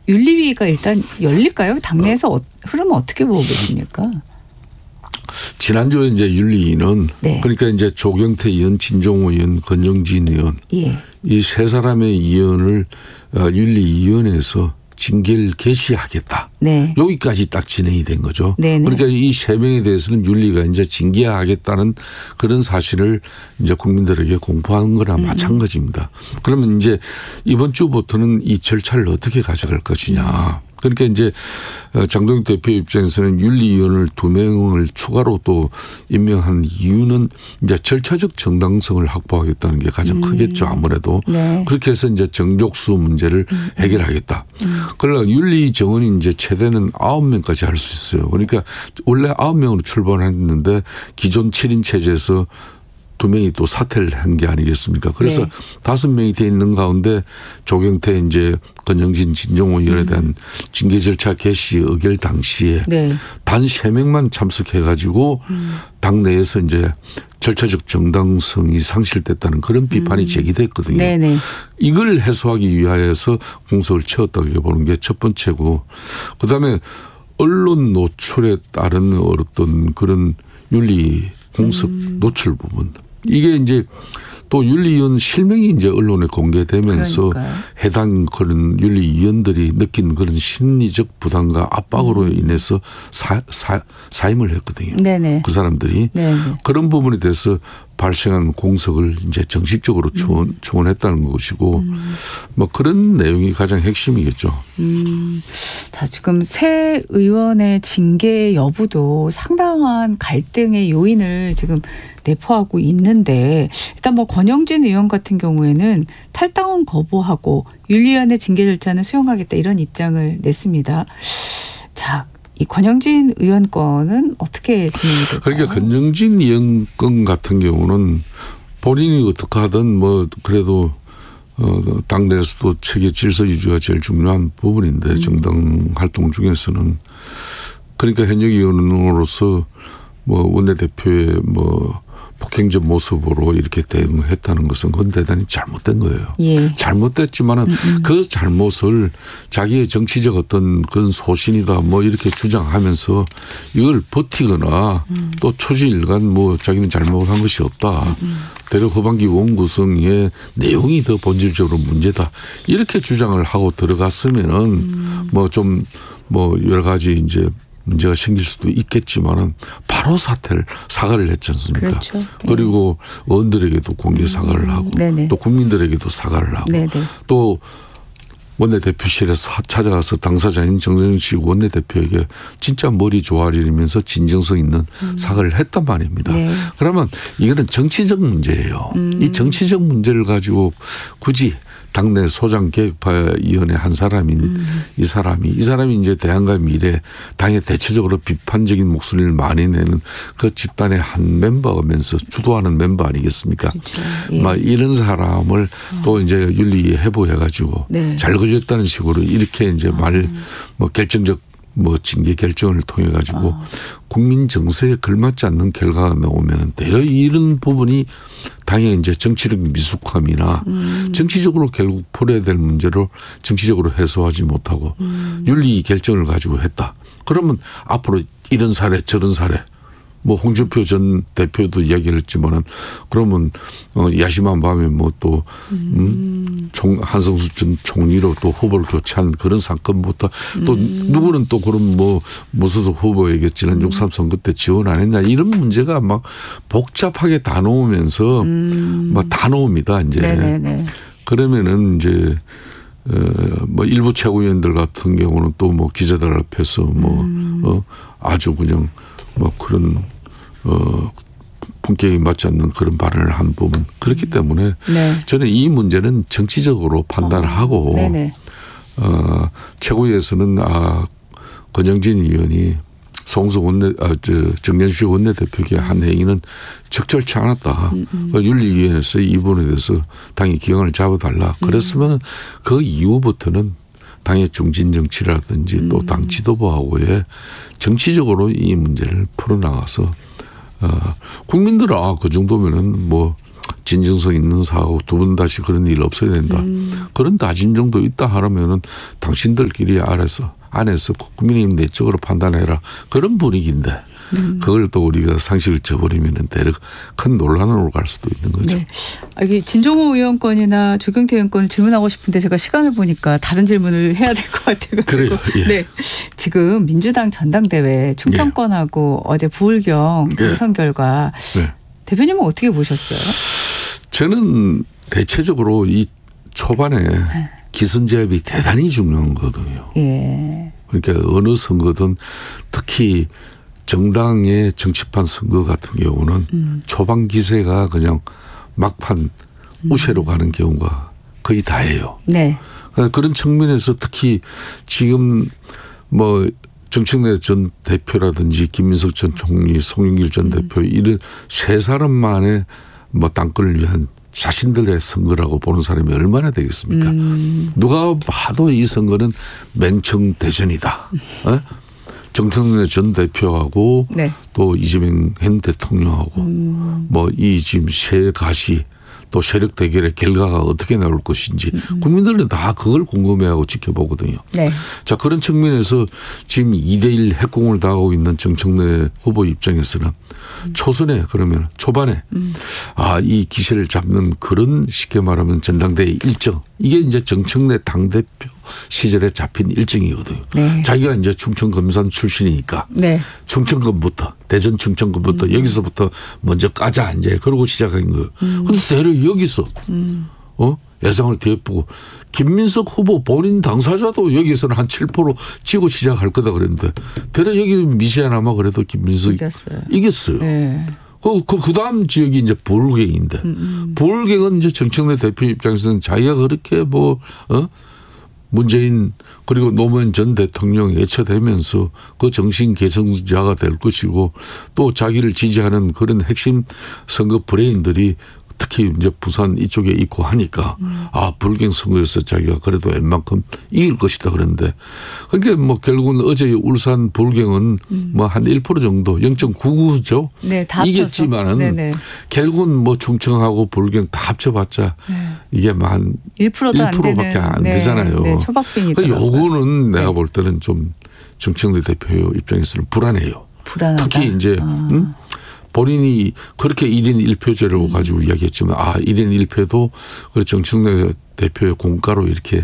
윤리위가 일단 열릴까요? 당내에서 흐름은 어떻게 보고 계십니까? 지난주에 이제 윤리위는 네. 그러니까 이제 조경태 의원, 진종호 의원, 권영진 의원 예. 이 세 사람의 의원을 윤리위원회에서 징계를 개시하겠다. 네. 여기까지 딱 진행이 된 거죠. 네네. 그러니까 이 세 명에 대해서는 윤리가 이제 징계하겠다는 그런 사실을 이제 국민들에게 공포한 거나 마찬가지입니다. 그러면 이제 이번 주부터는 이 절차를 어떻게 가져갈 것이냐. 그러니까 이제 장동혁 대표 입장에서는 윤리위원을 2명을 추가로 또 임명한 이유는 이제 절차적 정당성을 확보하겠다는 게 가장 크겠죠. 아무래도. 네. 그렇게 해서 이제 정족수 문제를 해결하겠다. 그러나 윤리 정원이 이제 최대는 9명까지 할 수 있어요. 그러니까 원래 9명으로 출범했는데 기존 7인 체제에서 2명이 또 사퇴를 한 게 아니겠습니까? 그래서 네. 5명이 돼 있는 가운데 조경태 이제 권영진 진종호 의원에 대한 징계 절차 개시 의결 당시에 네. 단 3명만 참석해가지고 당내에서 이제 절차적 정당성이 상실됐다는 그런 비판이 제기됐거든요. 네네. 이걸 해소하기 위하여서 공석을 채웠다고 보는 게 첫 번째고, 그다음에 언론 노출에 따른 어떤 그런 윤리 공석 노출 부분. 이게 이제 또 윤리위원 실명이 이제 언론에 공개되면서 그러니까요. 해당 그런 윤리위원들이 느낀 그런 심리적 부담과 압박으로 인해서 사임을 했거든요. 네네. 그 사람들이. 네네. 그런 부분에 대해서 발생한 공석을 이제 정식적으로 충원했다는 것이고 뭐 그런 내용이 가장 핵심이겠죠. 자, 지금 새 의원의 징계 여부도 상당한 갈등의 요인을 지금 내포하고 있는데, 일단 뭐 권영진 의원 같은 경우에는 탈당은 거부하고 윤리위원회 징계 절차는 수용하겠다 이런 입장을 냈습니다. 자, 이 권영진 의원 건은 어떻게 진행이 될까요? 그러니까 권영진 의원 건 같은 경우는 본인이 어떻게 하든 뭐 그래도 당내에서도 체계 질서 유지가 제일 중요한 부분인데 정당 활동 중에서는, 그러니까 현역 의원으로서 뭐 원내대표의 뭐 폭행적 모습으로 이렇게 대응했다는 것은 그건 대단히 잘못된 거예요. 예. 잘못됐지만은 그 잘못을 자기의 정치적 어떤 그런 소신이다 뭐 이렇게 주장하면서 이걸 버티거나 또 초지일간 뭐 자기는 잘못한 것이 없다. 대략 후반기 원구성의 내용이 더 본질적으로 문제다. 이렇게 주장을 하고 들어갔으면은 뭐 좀 뭐 여러 가지 이제 문제가 생길 수도 있겠지만은 바로 사과를 했지 않습니까? 그렇죠. 그리고 의원들에게도 공개 사과를 하고 네네. 또 국민들에게도 사과를 하고 네네. 또 원내대표실에서 찾아가서 당사자인 정세균 원내대표에게 진짜 머리 조아리면서 진정성 있는 사과를 했단 말입니다. 네. 그러면 이거는 정치적 문제예요. 이 정치적 문제를 가지고 굳이 당내 소장개혁파위원회 한 사람인 이 사람이 이제 대안과 미래 당의 대체적으로 비판적인 목소리를 많이 내는 그 집단의 한 멤버면서 주도하는 멤버 아니겠습니까? 그렇죠. 예. 막 이런 사람을 또 이제 윤리에 해부해가지고 네. 잘 걸렸다는 식으로 이렇게 이제 뭐 결정적 뭐 징계 결정을 통해 가지고 국민 정서에 걸맞지 않는 결과가 나오면 대려 이런 부분이 당의 이제 정치적 미숙함이나 정치적으로 결국 풀어야 될 문제로 정치적으로 해소하지 못하고 윤리 결정을 가지고 했다. 그러면 앞으로 이런 사례 저런 사례 뭐 홍준표 전 대표도 이야기를 했지만은 그러면 야심한 밤에 뭐 또 한성수 전 총리로 또 후보를 교체한 그런 사건부터 또 누구는 또 그런 뭐 무소속 후보에게 지난 6.3 선거 때 지원 안 했냐 이런 문제가 막 복잡하게 다 놓으면서 막 다 놓습니다 이제. 네네네. 그러면은 이제 뭐 일부 최고위원들 같은 경우는 또 뭐 기자들 앞에서 뭐 아주 그냥 뭐 그런 품격이 맞지 않는 그런 발언을 한 부분 그렇기 때문에 네. 저는 이 문제는 정치적으로 판단을 하고 최고위에서는 권영진 의원이 정연수 원내대표에게 한 행위는 적절치 않았다. 윤리위원회에서 이 부분에 대해서 당의 기강을 잡아달라. 그랬으면 그 이후부터는 당의 중진 정치라든지 또 당 지도부하고의 정치적으로 이 문제를 풀어나가서 국민들은 그 정도면은 뭐 진정성 있는 사고 두 번 다시 그런 일 없어야 된다. 그런 다짐 정도 있다 하면은 당신들끼리 안에서 국민의힘 내적으로 판단해라. 그런 분위기인데 그걸 또 우리가 상식을 져버리면은 대략 큰 논란으로 갈 수도 있는 거죠. 네. 이게 진종호 의원 건이나 조경태 의원 건을 질문하고 싶은데 제가 시간을 보니까 다른 질문을 해야 될 것 같아요. 그래요. 예. 네. 지금 민주당 전당대회 충청권하고 어제 부울경 예선 결과 네. 대표님은 어떻게 보셨어요? 저는 대체적으로 이 초반에 기선제압이 대단히 중요한 거거든요. 예. 그러니까 어느 선거든 특히 정당의 정치판 선거 같은 경우는 초반 기세가 그냥 막판 우세로 가는 경우가 거의 다예요. 네. 그런 측면에서 특히 지금 뭐 정청래 전 대표라든지 김민석 전 총리, 송영길 전 대표 이런 세 사람만의 뭐 당권을 위한 자신들의 선거라고 보는 사람이 얼마나 되겠습니까? 누가 봐도 이 선거는 맹청대전이다. 정청래 전 대표하고 네. 또 이재명 현 대통령하고 뭐 이 지금 세 가시 또 세력 대결의 결과가 어떻게 나올 것인지 국민들은 다 그걸 궁금해하고 지켜보거든요. 네. 자, 그런 측면에서 지금 2대1 핵공을 당하고 있는 정청래 후보 입장에서는 초선에 그러면 초반에 이 기세를 잡는 그런 쉽게 말하면 전당대회 일정 이게 이제 정청래 당대표 시절에 잡힌 일정이거든요. 네. 자기가 이제 충청 검산 출신이니까 네. 충청권부터 대전 충청권부터 여기서부터 먼저 까자 이제 그러고 시작한 거예요. 그런데 대려 여기서 예상을 뒤엎고 김민석 후보 본인 당사자도 여기서는 한 7% 지고 시작할 거다 그랬는데 대려 여기 미시아나마 그래도 김민석이 이겼어요. 네. 그 다음 지역이 이제 부울경인데 부울경은 이제 정청래 대표 입장에서는 자기가 그렇게 문재인 그리고 노무현 전 대통령 애처되면서 그 정신 개선자가 될 것이고 또 자기를 지지하는 그런 핵심 선거 브레인들이 특히 이제 부산 이쪽에 있고 하니까 불경 선거에서 자기가 그래도 웬만큼 이길 것이다 그런데 그러니까 뭐 결국은 어제 울산 불경은 뭐 한 1% 정도 0.99죠. 네, 다 이겼지만은 결국은 뭐 충청하고 불경 다 합쳐봤자 이게 한 1%밖에 안 되잖아요. 네, 초박빙이더라고요. 요거는 내가 볼 때는 좀 정청래 대표 입장에서는 불안해요. 불안하다. 특히 이제 본인이 그렇게 1인 1표제를 가지고 이야기했지만 1인 1표도 정청래 대표의 공가로 이렇게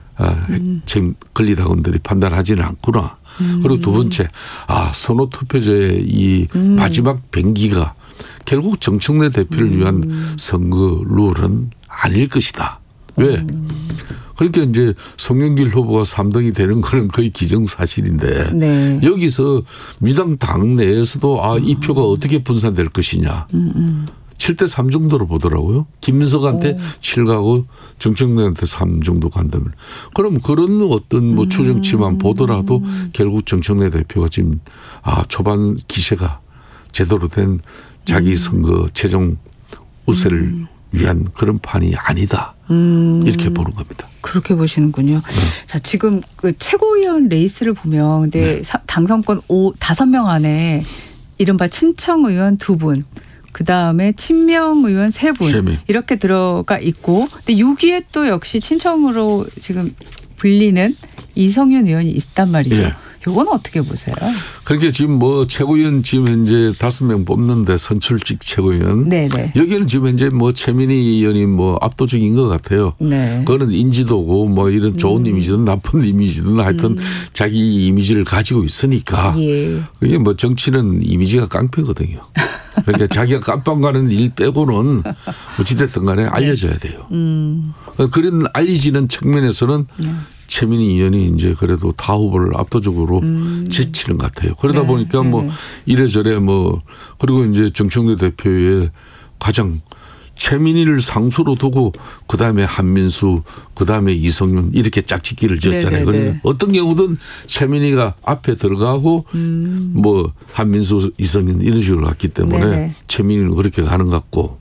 지금 권리당원들이 판단하지는 않구나. 그리고 두 번째 선호 투표제의 이 마지막 변기가 결국 정청래 대표를 위한 선거 룰은 아닐 것이다. 왜? 그러니까 이제 송영길 후보가 3등이 되는 거는 거의 기정사실인데 네. 여기서 민주당 당 내에서도 이 표가 어떻게 분산될 것이냐. 7대 3 정도로 보더라고요. 김민석한테 7 가고 정청래한테 3 정도 간다면. 그럼 그런 어떤 뭐 추정치만 보더라도 결국 정청래 대표가 지금 초반 기세가 제대로 된 자기 선거 최종 우세를 위한 그런 판이 아니다. 이렇게 보는 겁니다. 그렇게 보시는군요. 자, 지금 그 최고위원 레이스를 보면 근데 당선권 5명 안에 이른바 친청 의원 2분, 그다음에 친명 의원 3분 이렇게 들어가 있고 근데 6위에 또 역시 친청으로 지금 불리는 이성윤 의원이 있단 말이죠. 예. 요건 어떻게 보세요? 그러니까 지금 뭐 최고위원 지금 현재 5명 뽑는데 선출직 최고위원. 네네. 여기는 지금 현재 뭐 최민희 의원이 뭐 압도적인 것 같아요. 네. 그거는 인지도고 뭐 이런 좋은 이미지든 나쁜 이미지든 하여튼 자기 이미지를 가지고 있으니까. 예. 그게 뭐 정치는 이미지가 깡패거든요. 그러니까 자기가 깜빵 가는 일 빼고는 어찌됐든 간에 알려져야 돼요. 그런 알려지는 측면에서는 최민희 의원이 이제 그래도 타 후보를 압도적으로 제치는 것 같아요. 그러다 보니까 뭐 이래저래 뭐 그리고 이제 정청래 대표의 가장 최민희를 상수로 두고 그다음에 한민수 그다음에 이성윤 이렇게 짝짓기를 지었잖아요. 그러면 어떤 경우든 최민희가 앞에 들어가고 뭐 한민수 이성윤 이런 식으로 갔기 때문에 최민희는 그렇게 가는 것 같고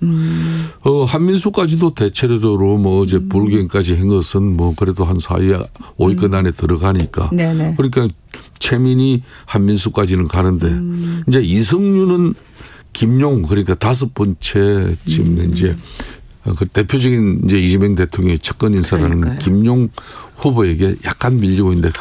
한민수까지도 대체적으로 뭐 어제 불경까지 한 것은 뭐 그래도 한 4위 5위권 안에 들어가니까 그러니까 최민희 한민수까지는 가는데 이제 이성윤은 김용 그러니까 5번째 지금 이제 그 대표적인 이제 이재명 대통령의 측근 인사라는 그러니까요. 김용 후보에게 약간 밀리고 있는데